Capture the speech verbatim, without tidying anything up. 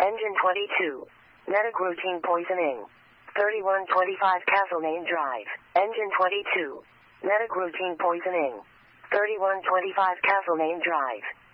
Engine twenty-two. Medic routine poisoning. thirty-one twenty-five Castlemaine Drive. Engine twenty-two. Medic routine poisoning. thirty-one twenty-five Castlemaine Drive.